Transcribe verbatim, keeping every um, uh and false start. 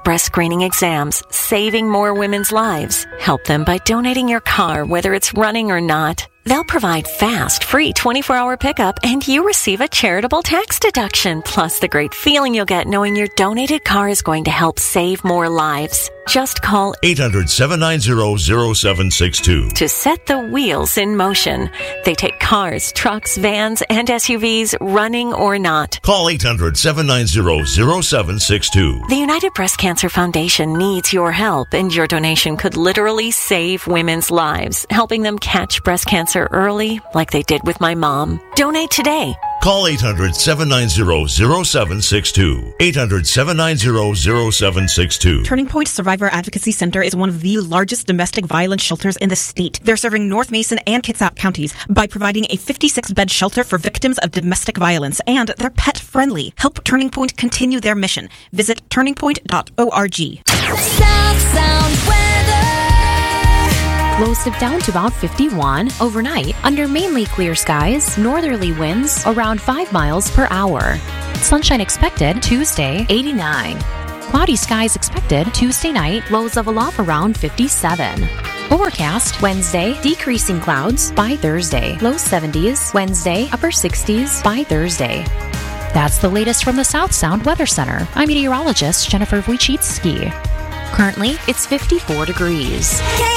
breast screening exams, saving more women's lives. Help them by donating your car, whether it's running or not. They'll provide fast, free twenty-four hour pickup, and you receive a charitable tax deduction, plus the great feeling you'll get knowing your donated car is going to help save more lives. Just call eight hundred, seven nine zero, zero seven six two to set the wheels in motion. They take cars, trucks, vans, and S U Vs, running or not. Call eight hundred, seven nine zero, zero seven six two. The United Breast Cancer Foundation needs your help, and your donation could literally save women's lives, helping them catch breast cancer early, like they did with my mom. Donate today. Call eight hundred, seven nine zero, zero seven six two. eight hundred, seven nine zero, zero seven six two. Turning Point Survivor Advocacy Center is one of the largest domestic violence shelters in the state. They're serving North Mason and Kitsap counties by providing a fifty-six bed shelter for victims of domestic violence, and they're pet friendly. Help Turning Point continue their mission. Visit turning point dot org. South Sound weather. Lows dip down to about fifty-one. Overnight, under mainly clear skies, northerly winds around five miles per hour. Sunshine expected Tuesday, eighty-nine. Cloudy skies expected Tuesday night, lows level off around fifty-seven. Overcast Wednesday, decreasing clouds by Thursday. Low seventies, Wednesday, upper sixties by Thursday. That's the latest from the South Sound Weather Center. I'm meteorologist Jennifer Wojcicki. Currently, it's fifty-four degrees. K